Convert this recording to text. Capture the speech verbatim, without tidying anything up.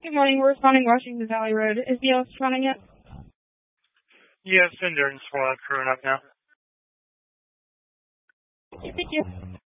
Good morning. We're responding Washington Valley Road. Is the else running it? Yeah, it's been during squad crewing up now. Thank you.